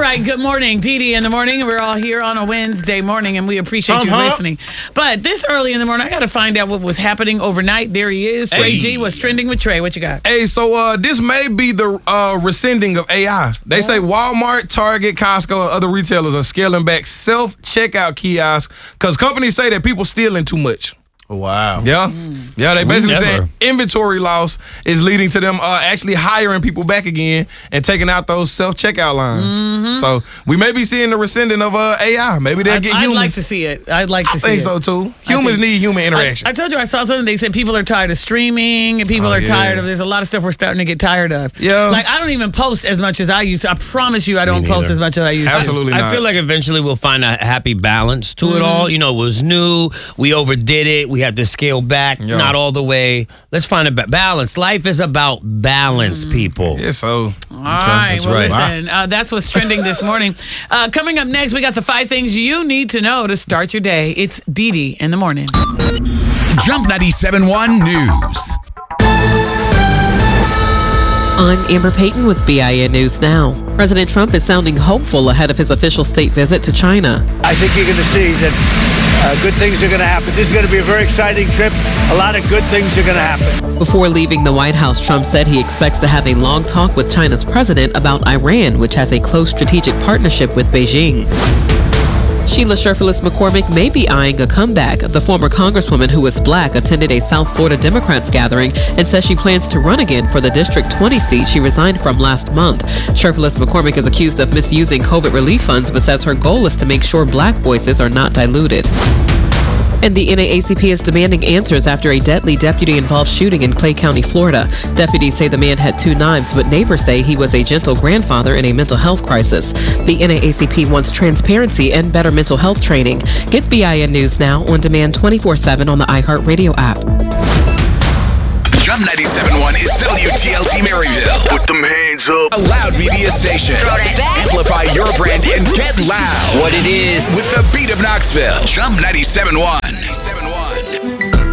right, good morning. Dee Dee in the morning. We're all here on a Wednesday morning, and we appreciate you listening. But this early in the morning, I got to find out what was happening overnight. There he is. Trey G. What's trending with Trey? What you got? Hey, so this may be the rescinding of AI. They say Walmart, Target, Costco, and other retailers are scaling back self-checkout kiosks because companies say that people stealing too much. Wow. Yeah. Yeah, they basically said inventory loss is leading to them actually hiring people back again and taking out those self-checkout lines. So we may be seeing the rescinding of AI. Maybe they'll get humans. I'd like to see it. I'd like to see it. I think so, too. Humans need human interaction. I told you I saw something. They said people are tired of streaming and people are tired of, there's a lot of stuff we're starting to get tired of. Yeah. Like, I don't even post as much as I used to. I promise you I don't post as much as I used to. Absolutely not. I feel like eventually we'll find a happy balance to it all. You know, it was new. We overdid it. We had to scale back, not all the way. Let's find a balance. Life is about balance, people. Yeah, so. All right. That's well, right. listen, that's what's trending this morning. Coming up next, we got the 5 things you need to know to start your day. It's Dee Dee in the morning. Jump 97.1 News. I'm Amber Payton with BIN News Now. President Trump is sounding hopeful ahead of his official state visit to China. I think you're going to see that good things are going to happen. This is going to be a very exciting trip. A lot of good things are going to happen. Before leaving the White House, Trump said he expects to have a long talk with China's president about Iran, which has a close strategic partnership with Beijing. Sheila Sherfullis McCormick may be eyeing a comeback. The former congresswoman who is black attended a South Florida Democrats gathering and says she plans to run again for the District 20 seat she resigned from last month. Sherfullis McCormick is accused of misusing COVID relief funds, but says her goal is to make sure black voices are not diluted. And the NAACP is demanding answers after a deadly deputy-involved shooting in Clay County, Florida. Deputies say the man had 2 knives, but neighbors say he was a gentle grandfather in a mental health crisis. The NAACP wants transparency and better mental health training. Get BIN News Now on demand 24/7 on the iHeartRadio app. Jump 97.1 is WTLT Maryville. Put them hands up. A loud media station. Amplify your brand and get loud. What it is. With the beat of Knoxville. Jump 97.1.